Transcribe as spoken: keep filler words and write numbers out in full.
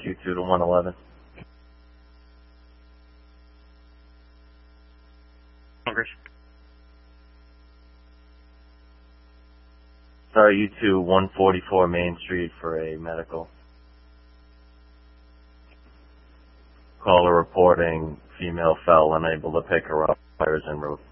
Q two to one eleven. Congress. Sorry, U two one forty-four Main Street for a medical. Caller reporting female fell unable to pick her up. Fires en route.